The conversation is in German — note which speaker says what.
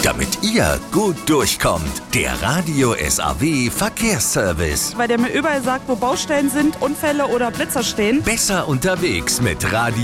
Speaker 1: damit ihr gut durchkommt. Der Radio SAW Verkehrsservice.
Speaker 2: Weil der mir überall sagt, wo Baustellen sind, Unfälle oder Blitzer stehen.
Speaker 1: Besser unterwegs mit Radio